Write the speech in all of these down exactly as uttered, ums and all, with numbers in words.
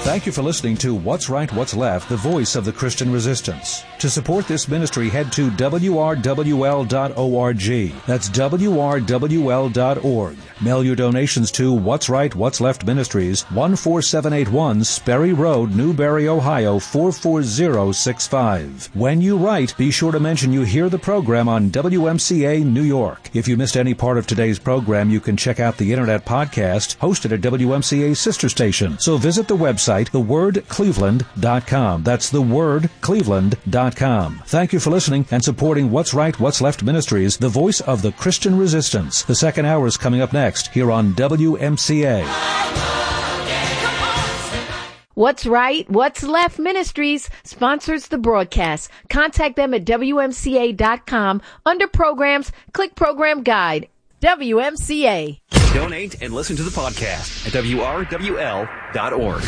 Thank you for listening to What's Right, What's Left, the voice of the Christian resistance. To support this ministry, head to W R W L dot org. That's W R W L dot org. Mail your donations to What's Right, What's Left Ministries, one four seven eight one Sperry Road, Newberry, Ohio, four four zero six five. When you write, be sure to mention you hear the program on W M C A New York. If you missed any part of today's program, you can check out the Internet podcast hosted at W M C A's sister station. So visit the website, the word cleveland dot com. That's the word cleveland dot com. Thank you for listening and supporting What's Right, What's Left Ministries, the voice of the Christian resistance. The second hour is coming up next here on W M C A. What's Right, What's Left Ministries sponsors the broadcast. Contact them at W M C A dot com. Under programs, click program guide. W M C A. Donate and listen to the podcast at W R W L dot org.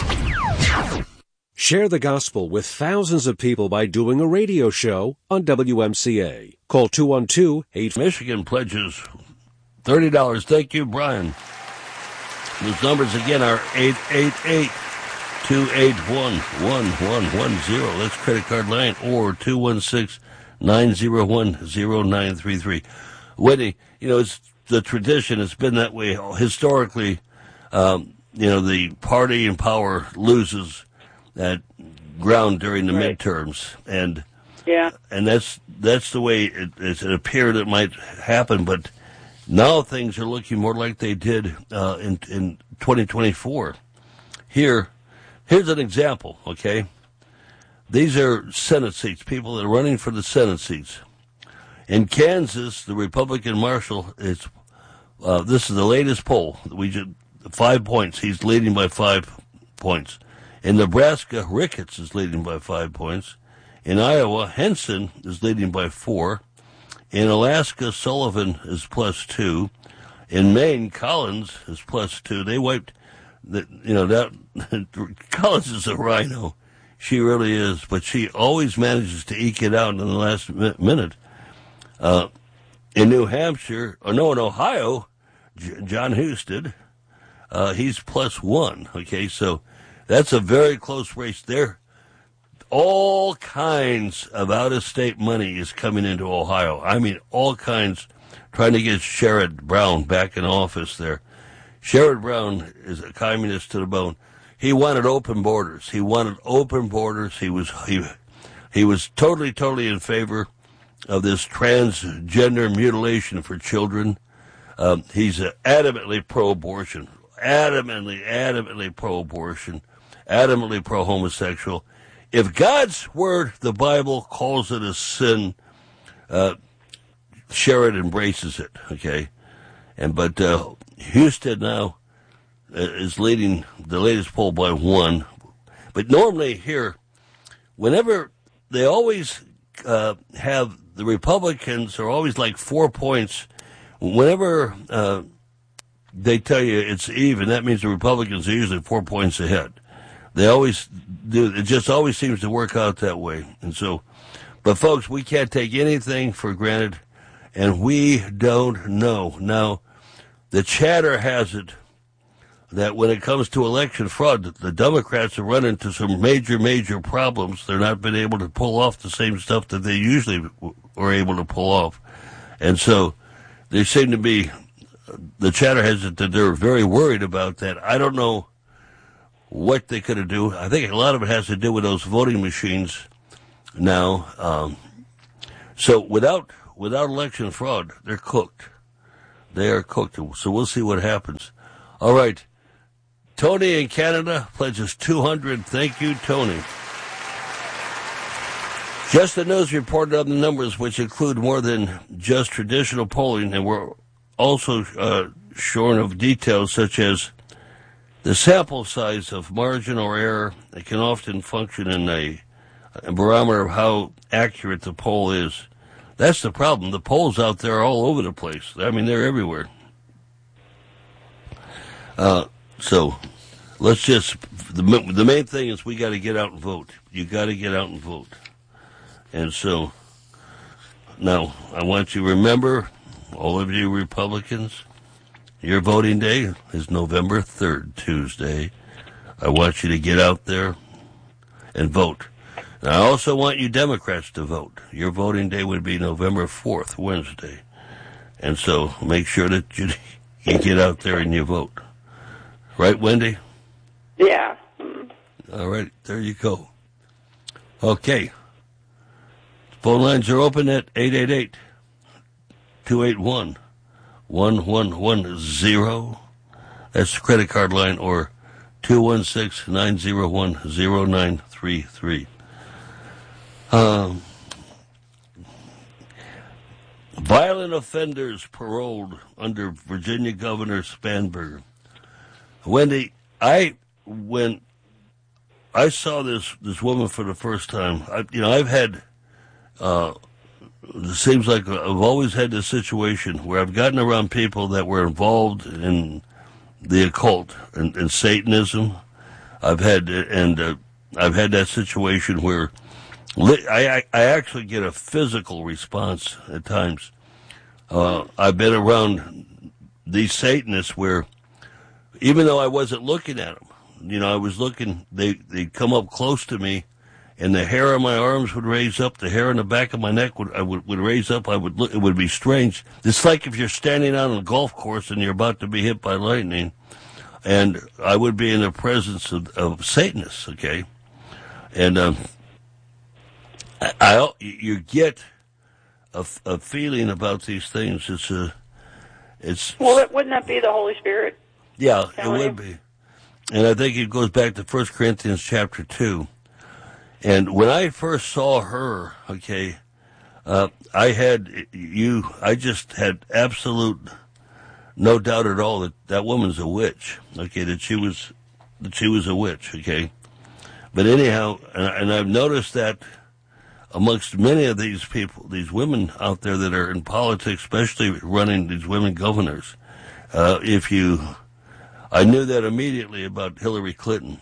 Share the gospel with thousands of people by doing a radio show on W M C A. Call two one two, eight... Michigan pledges thirty dollars. Thank you, Brian. Those numbers again are eight eight eight, two eight one, one one one zero. That's credit card line, or two one six, nine zero one, zero nine three three. Whitney, you know, it's the tradition. It's been that way historically. Um, you know, the party in power loses that ground during the right. midterms, and yeah, and that's that's the way it, it appeared it might happen. But now things are looking more like they did uh, in in twenty twenty-four. Here, here's an example. Okay, these are Senate seats. People that are running for the Senate seats in Kansas. The Republican marshal is. Uh, this is the latest poll. We just five points. He's leading by five points. In Nebraska, Ricketts is leading by five points. In Iowa, Henson is leading by four. In Alaska, Sullivan is plus two. In Maine, Collins is plus two. They wiped, the, you know, that Collins is a rhino. She really is, but she always manages to eke it out in the last mi- minute. Uh, in New Hampshire, or no, in Ohio, J- John Husted, uh, he's plus one. Okay, so that's a very close race there. All kinds of out-of-state money is coming into Ohio. I mean, all kinds, trying to get Sherrod Brown back in office there. Sherrod Brown is a communist to the bone. He wanted open borders. He wanted open borders. He was he he was totally, totally in favor of this transgender mutilation for children. Um, he's uh, adamantly pro-abortion, adamantly, adamantly pro-abortion, adamantly pro-homosexual. If God's word, the Bible, calls it a sin, uh, Sherrod embraces it, okay? And But uh, Husted now uh, is leading the latest poll by one. But normally here, whenever they always uh, have, the Republicans are always like four points. Whenever uh, they tell you it's even, that means the Republicans are usually four points ahead. They always do. It just always seems to work out that way. And so, but folks, we can't take anything for granted, and we don't know. Now, the chatter has it that when it comes to election fraud, the Democrats have run into some major, major problems. They're not been able to pull off the same stuff that they usually were able to pull off. And so they seem to be, the chatter has it that they're very worried about that. I don't know what they could do. I think a lot of it has to do with those voting machines now. Um, so without without election fraud, they're cooked. They are cooked. So we'll see what happens. All right. Tony in Canada pledges two hundred. Thank you, Tony. Just the News reported on the numbers, which include more than just traditional polling, and we're also uh, shorn of details such as the sample size of margin or error. It can often function in a, a barometer of how accurate the poll is. That's the problem. The polls out there are all over the place. I mean, they're everywhere. Uh, so let's just, the, the main thing is we got to get out and vote. You got to get out and vote. And so now I want you to remember, all of you Republicans, your voting day is November third, Tuesday. I want you to get out there and vote. And I also want you Democrats to vote. Your voting day would be November fourth, Wednesday. And so make sure that you, you get out there and you vote. Right, Wendy? Yeah. All right, there you go. Okay. Phone lines are open at eight eight eight, two eight one, one one one zero. That's the credit card line, or two one six, nine zero one, zero nine three three. Um, violent offenders paroled under Virginia Governor Spanberger. Wendy, I when I saw this this woman for the first time, I, you know, I've had. Uh, it seems like I've always had this situation where I've gotten around people that were involved in the occult and, and Satanism. I've had and uh, I've had that situation where li- I, I actually get a physical response at times. Uh, I've been around these Satanists where, even though I wasn't looking at them, you know, I was looking. They they'd come up close to me. And the hair on my arms would raise up. The hair on the back of my neck would I would, would raise up. I would look. It would be strange. It's like if you're standing out on a golf course and you're about to be hit by lightning, and I would be in the presence of, of Satanists. Okay, and um, I, I you get a, a feeling about these things. It's a it's well, wouldn't that be the Holy Spirit? Yeah, it would be, and I think it goes back to First Corinthians chapter two. And when I first saw her, okay, uh, I had you, I just had absolute no doubt at all that that woman's a witch, okay, that she was, that she was a witch, okay. But anyhow, and, and I've noticed that amongst many of these people, these women out there that are in politics, especially running these women governors, uh, if you, I knew that immediately about Hillary Clinton.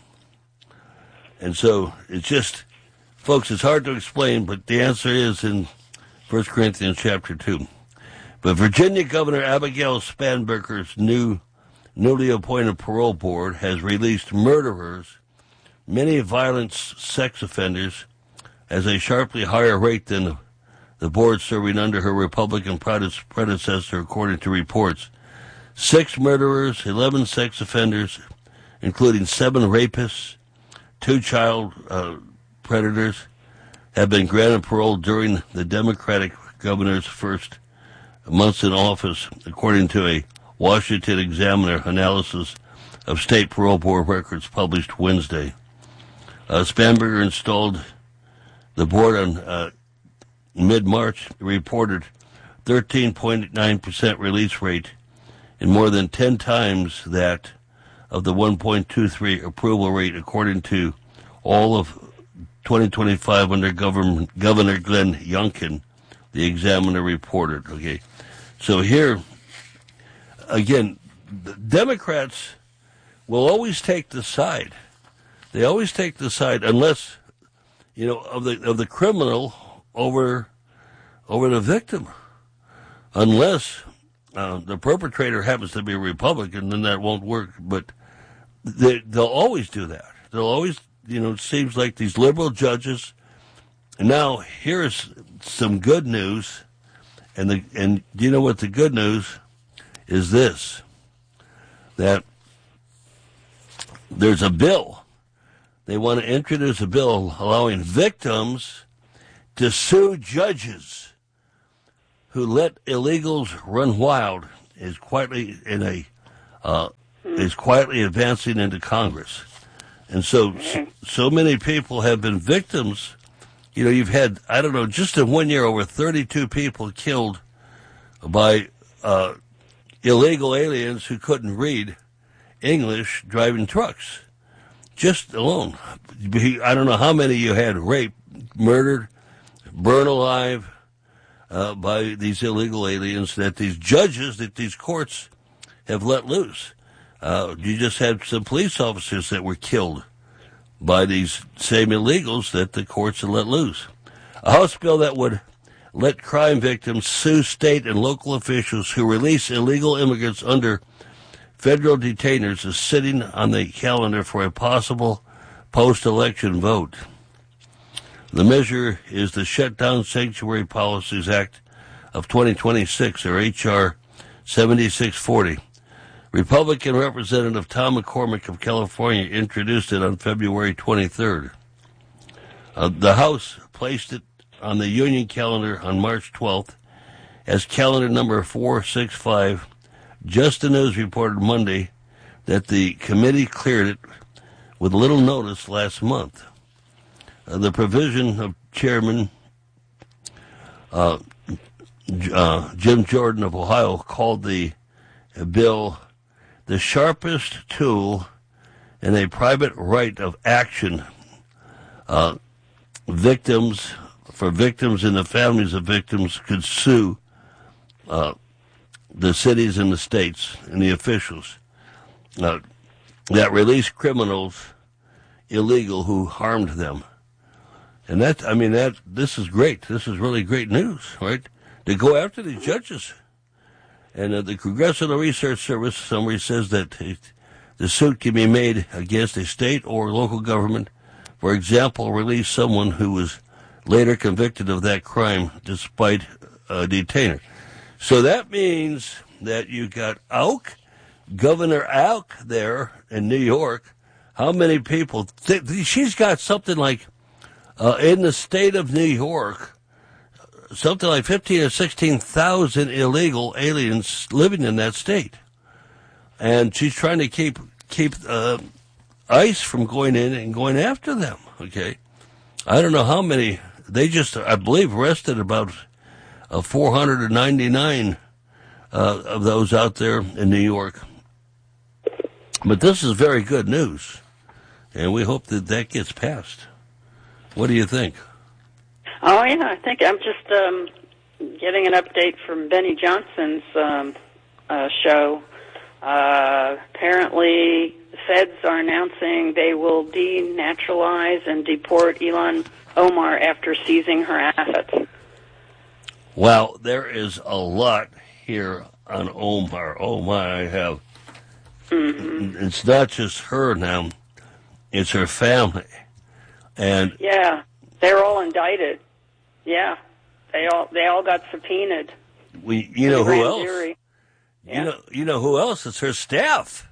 And so it's just, folks, it's hard to explain, but the answer is in First Corinthians chapter two. But Virginia Governor Abigail Spanberger's new, newly appointed parole board has released murderers, many violent sex offenders, at a sharply higher rate than the board serving under her Republican predecessor, according to reports. Six murderers, eleven sex offenders, including seven rapists, two child uh, predators, have been granted parole during the Democratic governor's first months in office, according to a Washington Examiner analysis of state parole board records published Wednesday. Uh, Spanberger installed the board on uh, mid-March, reported thirteen point nine percent release rate, and more than ten times that of the one point two three approval rate, according to all of twenty twenty-five under Governor, Governor Glenn Youngkin, the Examiner reported. Okay, so here, again, the Democrats will always take the side. They always take the side, unless, you know, of the of the criminal over over the victim, unless uh, the perpetrator happens to be a Republican, then that won't work. But they, they'll always do that. They'll always. You know, it seems like these liberal judges. And now here's some good news, and the and do you know what the good news is? This, that there's a bill. They want to introduce a bill allowing victims to sue judges who let illegals run wild. Is quietly in a uh, is quietly advancing into Congress. And so, so many people have been victims. You know, you've had, I don't know, just in one year, over thirty-two people killed by uh, illegal aliens who couldn't read English driving trucks. Just alone. I don't know how many you had raped, murdered, burned alive uh, by these illegal aliens that these judges, that these courts have let loose. Uh, you just had some police officers that were killed by these same illegals that the courts had let loose. A House bill that would let crime victims sue state and local officials who release illegal immigrants under federal detainers is sitting on the calendar for a possible post-election vote. The measure is the Shutdown Sanctuary Policies Act of twenty twenty-six, or H R seventy-six forty. Republican Representative Tom McCormick of California introduced it on February twenty-third. Uh, the House placed it on the Union calendar on March twelfth as calendar number four sixty-five. Just the News reported Monday that the committee cleared it with little notice last month. Uh, the provision of Chairman uh, uh, Jim Jordan of Ohio called the bill the sharpest tool in a private right of action uh, victims, for victims and the families of victims could sue uh, the cities and the states and the officials uh, that release criminals illegal who harmed them. And that, I mean, that this is great. This is really great news, right? To go after these judges. And uh, the Congressional Research Service summary says that it, the suit can be made against a state or local government. For example, release someone who was later convicted of that crime despite a detainer. So that means that you got Auk, Governor Auk there in New York. How many people? Th- she's got something like, uh, in the state of New York, something like fifteen or sixteen thousand illegal aliens living in that state. And she's trying to keep keep uh, ICE from going in and going after them, okay? I don't know how many. They just, I believe, arrested about uh, four hundred ninety-nine uh, of those out there in New York. But this is very good news, and we hope that that gets passed. What do you think? Oh, yeah, I think I'm just um, getting an update from Benny Johnson's um, uh, show. Uh, apparently, the feds are announcing they will denaturalize and deport Ilhan Omar after seizing her assets. Well, there is a lot here on Omar. Oh, my, I have. Mm-hmm. It's not just her now. It's her family. And yeah, they're all indicted. Yeah, they all they all got subpoenaed. We, you know who else? Jury. Yeah. You know, you know who else? It's her staff.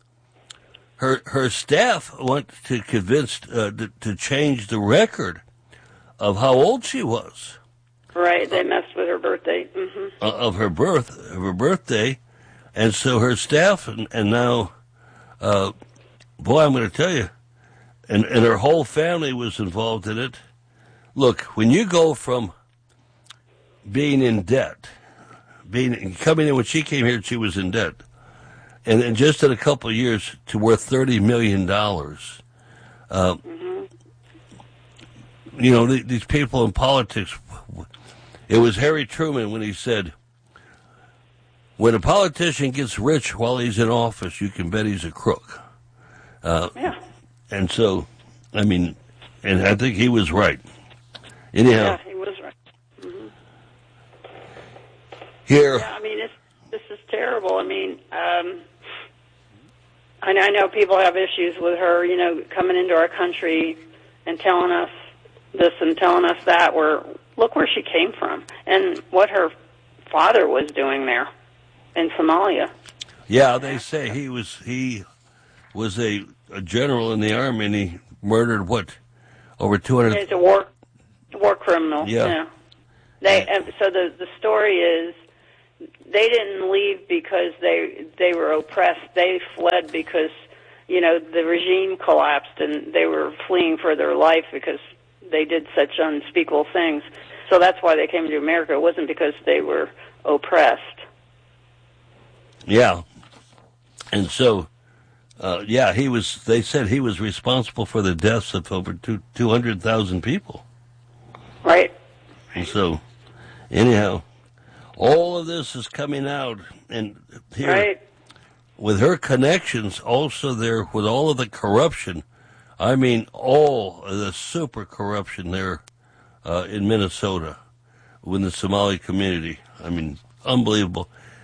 Her her staff want to convince uh, to, to change the record of how old she was. Right, they messed with her birthday. Mm-hmm. Uh, of her birth, of her birthday, and so her staff and, and now, uh, boy, I'm going to tell you, and and her whole family was involved in it. Look, when you go from being in debt, being coming in when she came here, she was in debt, and then just in a couple of years to worth thirty million dollars. Uh, mm-hmm. You know, th- these people in politics. It was Harry Truman when he said, "When a politician gets rich while he's in office, you can bet he's a crook." Uh, yeah. And so, I mean, and I think he was right. Anyhow. Yeah, he was right. Mm-hmm. Here. Yeah, I mean, it's, this is terrible. I mean, um, I, I know people have issues with her, you know, coming into our country and telling us this and telling us that. Where look where she came from and what her father was doing there in Somalia. Yeah, they say he was he was a, a general in the army, and he murdered what over two hundred. He's a war war criminal. Yeah. yeah. They and so the the story is they didn't leave because they they were oppressed. They fled because you know the regime collapsed, and they were fleeing for their life because they did such unspeakable things. So that's why they came to America. It wasn't because they were oppressed. Yeah. And so, uh, yeah, he was. They said he was responsible for the deaths of over two two hundred thousand people. Right. And so, anyhow, all of this is coming out, and here right. with her connections, also there with all of the corruption. I mean, all of the super corruption there uh, in Minnesota, with the Somali community. I mean, unbelievable.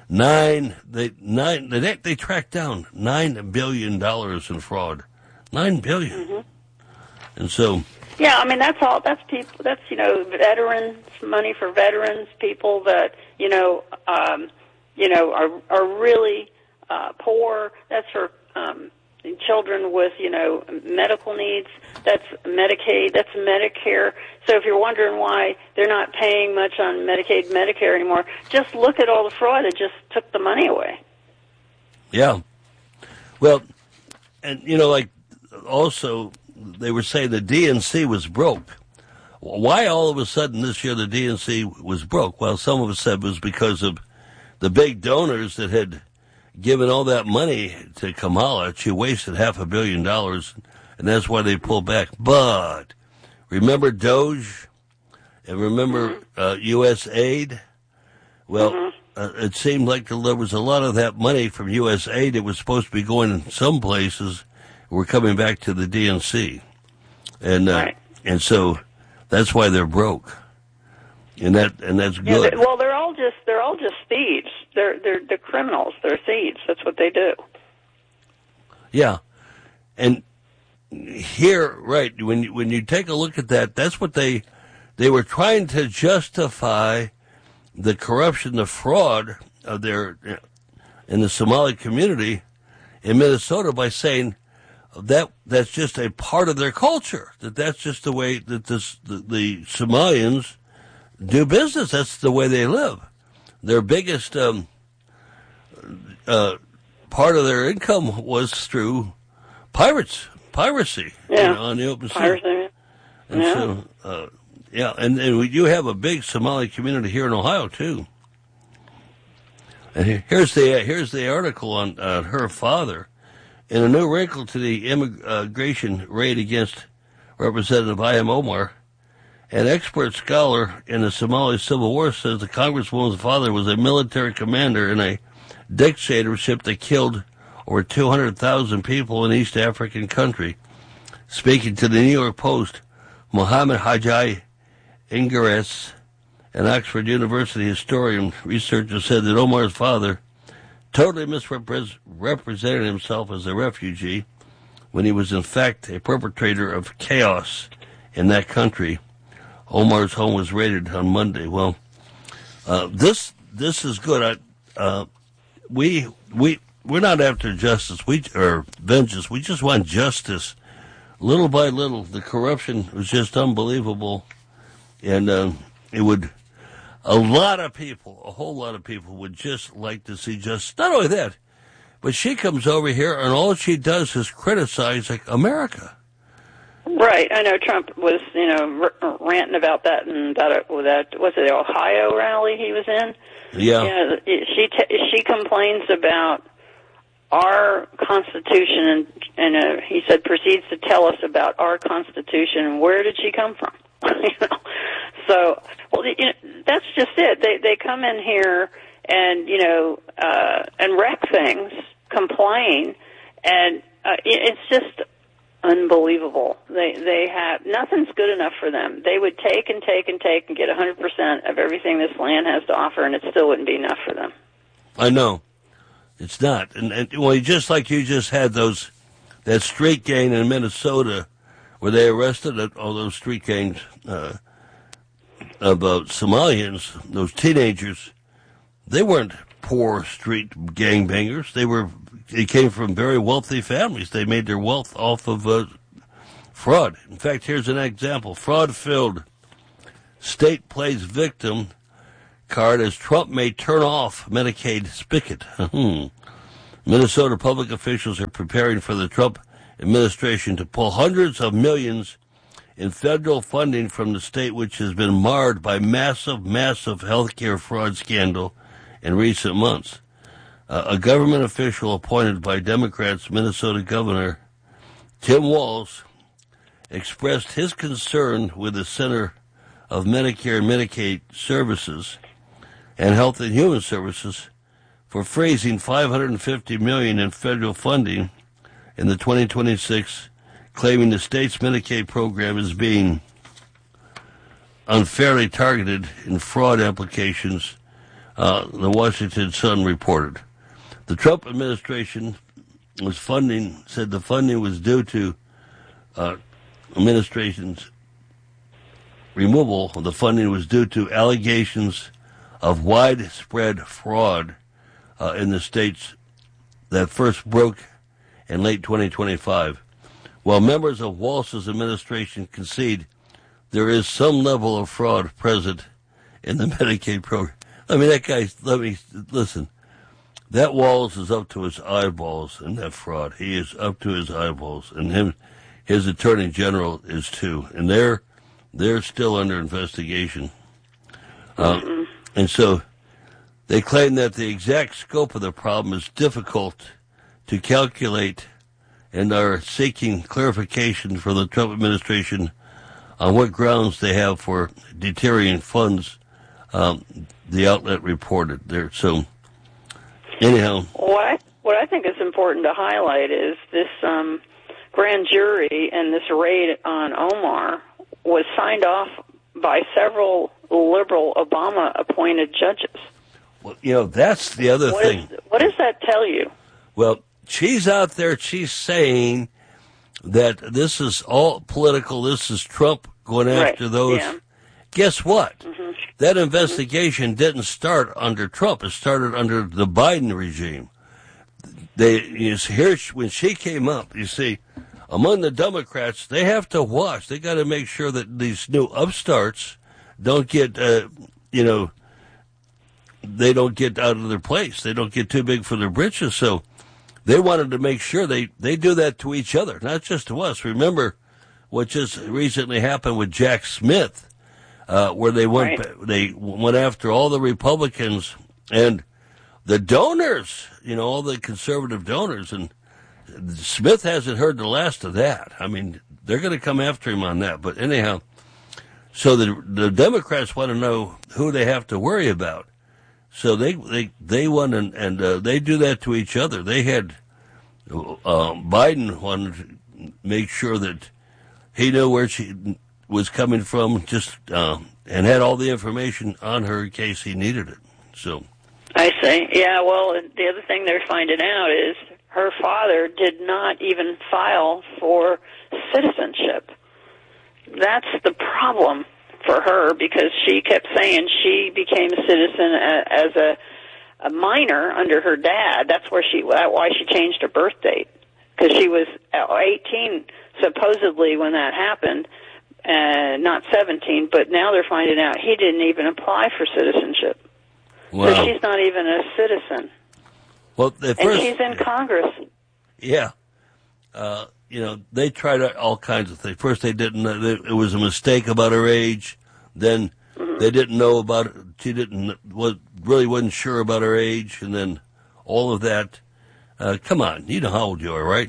Nine, they nine they they tracked down nine billion dollars in fraud, nine billion, mm-hmm. and so yeah, I mean that's all. That's people. That's you know veterans money for veterans, people that you know um, you know are are really uh, poor. That's for um, children with you know medical needs. That's Medicaid. That's Medicare. So if you're wondering why they're not paying much on Medicaid, Medicare anymore, just look at all the fraud that just took the money away. Yeah. Well, and, you know, like, also, they were saying the D N C was broke. Why all of a sudden this year the D N C was broke? Well, some of us said it was because of the big donors that had given all that money to Kamala. She wasted half a billion dollars, and that's why they pulled back. But remember Doge, and remember mm-hmm. uh, U S aid? Well, mm-hmm. uh, it seemed like there was a lot of that money from U S aid that was supposed to be going in some places. We're coming back to the D N C, and uh, right. and so that's why they're broke, and that and that's yeah, good. They, well, they're all just they're all just thieves. They're they're they're criminals. They're thieves. That's what they do. Yeah, and. Here, right, when you, when you take a look at that, that's what they they were trying to justify the corruption, the fraud of their in the Somali community in Minnesota by saying that that's just a part of their culture, that that's just the way that this, the, the Somalians do business. That's the way they live. Their biggest um, uh, part of their income was through pirates. Piracy, yeah. you know, on the open sea. Piracy. And yeah. so, uh, yeah, and, and you have a big Somali community here in Ohio too. And here's the here's the article on uh, her father. In a new wrinkle to the immigration raid against Representative I M Omar, an expert scholar in the Somali Civil War says the Congresswoman's father was a military commander in a dictatorship that killed over two hundred thousand people in East African country. Speaking to the New York Post, Mohammed Hajai Ingeres, an Oxford University historian researcher, said that Omar's father totally misrepresented himself as a refugee when he was in fact a perpetrator of chaos in that country. Omar's home was raided on Monday. Well, uh, this this is good. I, uh, we we. We're not after justice, we or vengeance. We just want justice. Little by little, the corruption was just unbelievable, and um, it would. A lot of people, a whole lot of people, would just like to see justice. Not only that, but she comes over here and all she does is criticize like America. Right. I know Trump was, you know, r- ranting about that and that. That was it. The Ohio rally he was in. Yeah. You know, she t- she complains about our Constitution, and, and uh, he said proceeds to tell us about our Constitution and where did she come from? you know? So, well, you know, that's just it. They they come in here and you know uh, and wreck things, complain, and uh, it, it's just unbelievable. They they have nothing's good enough for them. They would take and take and take and get one hundred percent of everything this land has to offer, and it still wouldn't be enough for them. I know. It's not. And, and well, just like you just had those, that street gang in Minnesota where they arrested all those street gangs uh, of uh, Somalians, those teenagers. They weren't poor street gangbangers. They were, they came from very wealthy families. They made their wealth off of uh, fraud. In fact, here's an example. Fraud-filled state plays victim card as Trump may turn off Medicaid spigot. Minnesota public officials are preparing for the Trump administration to pull hundreds of millions in federal funding from the state, which has been marred by massive, massive health care fraud scandal in recent months. Uh, a government official appointed by Democrats, Minnesota Governor Tim Walz, expressed his concern with the Center of Medicare and Medicaid Services and Health and Human Services for freezing five hundred fifty million dollars in federal funding in the twenty twenty-six, claiming the state's Medicaid program is being unfairly targeted in fraud applications uh, the Washington Sun reported. The Trump administration was funding, said the funding was due to uh, administration's removal of the funding was due to allegations of widespread fraud uh, in the states that first broke in late twenty twenty-five. While members of Walz's administration concede there is some level of fraud present in the Medicaid program. I mean, that guy, let me, listen, that Walz is up to his eyeballs in that fraud. He is up to his eyeballs, and him, his attorney general is too. And they're, they're still under investigation. Um, and so they claim that the exact scope of the problem is difficult to calculate and are seeking clarification from the Trump administration on what grounds they have for deteriorating funds, um, the outlet reported there. So, anyhow. What I, what I think is important to highlight is this um, grand jury and this raid on Omar was signed off by several liberal Obama-appointed judges. Well, you know, that's the other what thing. Is, what does that tell you? Well, she's out there, she's saying that this is all political, this is Trump going after right. those. Yeah. Guess what? Mm-hmm. That investigation mm-hmm. didn't start under Trump. It started under the Biden regime. They, you see, here, when she came up, you see, among the Democrats, they have to watch. They got to make sure that these new upstarts don't get, uh, you know, they don't get out of their place. They don't get too big for their britches. So they wanted to make sure they, they do that to each other, not just to us. Remember what just recently happened with Jack Smith, uh, where they went, right. they went after all the Republicans and the donors, you know, all the conservative donors, and Smith hasn't heard the last of that. I mean, they're going to come after him on that. But anyhow, so the the Democrats want to know who they have to worry about. So they they they want and and uh, they do that to each other. They had uh, Biden wanted to make sure that he knew where she was coming from, just uh, and had all the information on her in case he needed it. So I see. Yeah. Well, the other thing they're finding out is her father did not even file for citizenship. That's the problem for her, because she kept saying she became a citizen as a, a minor under her dad. That's where she why she changed her birth date, because she was eighteen supposedly when that happened, uh, not seventeen. But now they're finding out he didn't even apply for citizenship. Wow. So she's not even a citizen. Well, the first, and she's in Congress. Yeah. Uh, you know, they tried all kinds of things. First, they didn't. It was a mistake about her age. Then mm-hmm. they didn't know about it. She didn't was really wasn't sure about her age, and then all of that. Uh, come on, you know how old you are, right?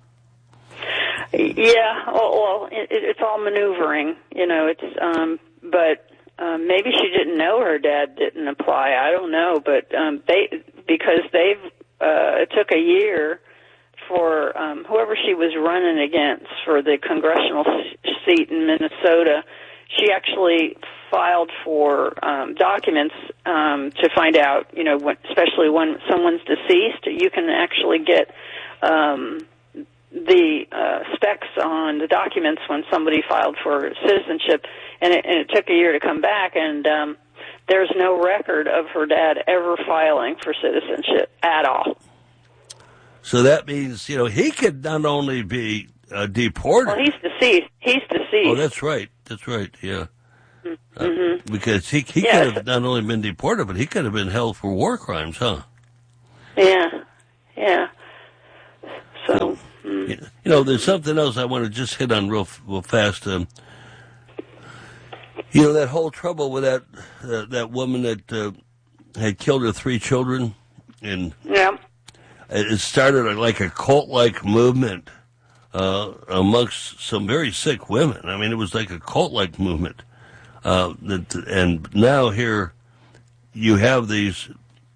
Yeah. Well, well it, it's all maneuvering. You know, it's um, but um, maybe she didn't know her dad didn't apply. I don't know, but um, they because they've uh, it took a year for um, whoever she was running against for the congressional seat in Minnesota. She actually filed for um, documents um, to find out, you know, when, especially when someone's deceased, you can actually get um, the uh, specs on the documents when somebody filed for citizenship, and it, and it took a year to come back, and um, there's no record of her dad ever filing for citizenship at all. So that means, you know, he could not only be uh, deported. Well, he's deceased. He's deceased. Oh, that's right. That's right, yeah. Mm-hmm. Uh, because he he yes. could have not only been deported, but he could have been held for war crimes, huh? Yeah, yeah. So, so mm. you know, there's something else I want to just hit on real, real fast. Um, you know, that whole trouble with that uh, that woman that uh, had killed her three children, and yeah. it started like a cult-like movement uh, amongst some very sick women. I mean, it was like a cult-like movement. Uh, that, and now here you have these.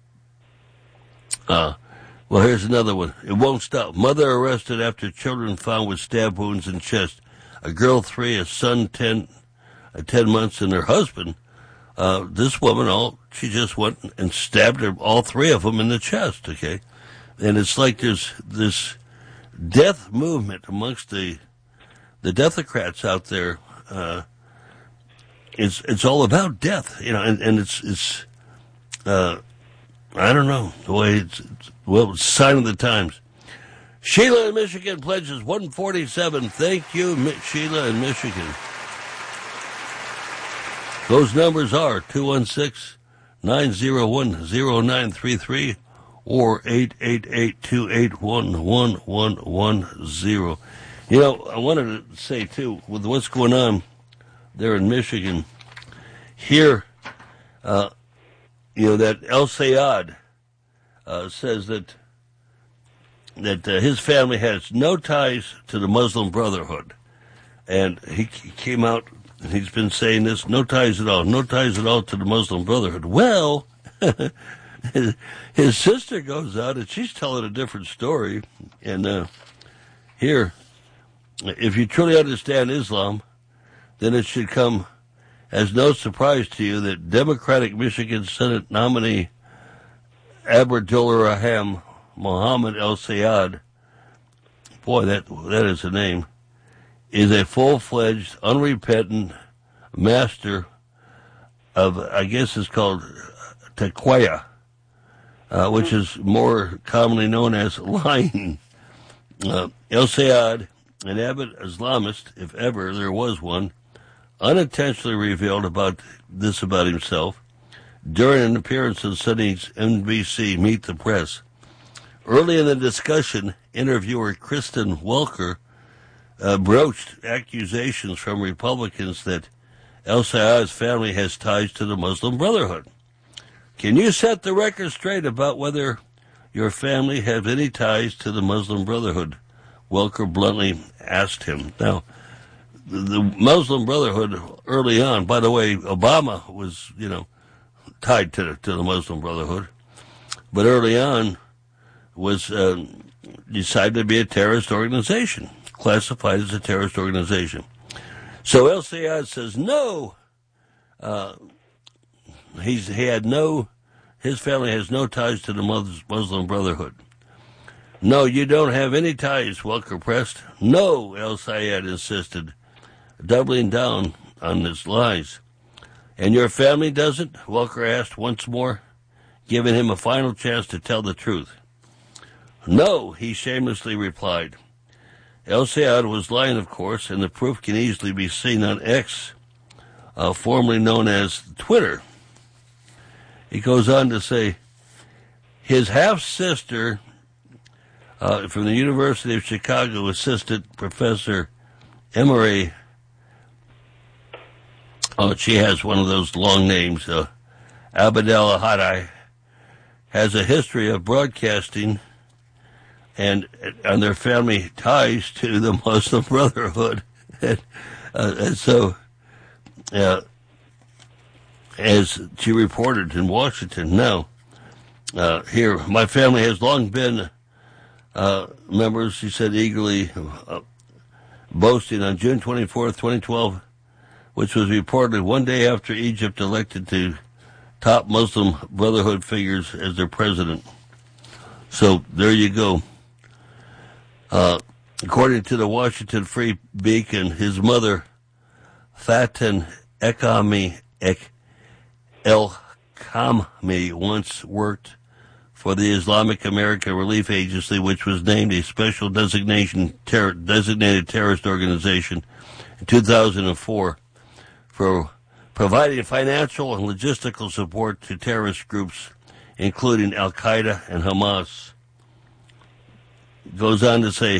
Uh, well, here's another one. It won't stop. Mother arrested after children found with stab wounds in chest. A girl three, a son ten, uh, ten months, and her husband. Uh, this woman all she just went and stabbed her, all three of them in the chest, okay? And it's like there's this death movement amongst the the Democrats out there. Uh, it's it's all about death, you know, and, and it's, it's uh, I don't know, the way it's, it's well, it's a sign of the times. Sheila in Michigan pledges one forty-seven. Thank you, Mi- Sheila in Michigan. Those numbers are two one six, nine zero one, zero nine three three or eight eight eight, two eight one, one one one zero. You know, I wanted to say, too, with what's going on there in Michigan, here, uh, you know, that El Sayad uh, says that that uh, his family has no ties to the Muslim Brotherhood. And he, he came out, and he's been saying this, no ties at all, no ties at all to the Muslim Brotherhood. Well, his, his sister goes out, and she's telling a different story. And uh, here, if you truly understand Islam, then it should come as no surprise to you that Democratic Michigan Senate nominee Abdullah Raham Mohammed El Sayad, boy, that that is a name, is a full-fledged, unrepentant master of, I guess it's called taqwa, uh, which is more commonly known as lying. Uh, El Sayad, an avid Islamist, if ever there was one, unintentionally revealed about this about himself during an appearance on Sunday's N B C Meet the Press. Early in the discussion, interviewer Kristen Welker uh, broached accusations from Republicans that El Sayad's family has ties to the Muslim Brotherhood. Can you set the record straight about whether your family has any ties to the Muslim Brotherhood? Welker bluntly asked him. Now, the Muslim Brotherhood early on, by the way, Obama was, you know, tied to, to the Muslim Brotherhood, but early on was uh, decided to be a terrorist organization, classified as a terrorist organization. So El Sayad says no. Uh, he's he had no, his family has no ties to the Muslim Brotherhood. No, you don't have any ties, Welker pressed. No, El Sayad insisted, doubling down on his lies. And your family doesn't? Welker asked once more, giving him a final chance to tell the truth. No, he shamelessly replied. El Sayad was lying, of course, and the proof can easily be seen on X, uh, formerly known as Twitter. He goes on to say, his half-sister uh, from the University of Chicago, Assistant Professor Emery, oh, she has one of those long names, uh, Abdel Hadai, has a history of broadcasting and and their family ties to the Muslim Brotherhood. and, uh, and so, uh, as she reported in Washington, now, uh, here, my family has long been uh, members, she said eagerly, uh, boasting on June twenty-fourth, twenty twelve, which was reported one day after Egypt elected to top Muslim Brotherhood figures as their president. So there you go. Uh, according to the Washington Free Beacon, his mother, Faten Ekami Ek El Khammi, once worked for the Islamic American Relief Agency, which was named a special designation ter- designated terrorist organization in two thousand four for providing financial and logistical support to terrorist groups, including Al-Qaeda and Hamas. Goes on to say,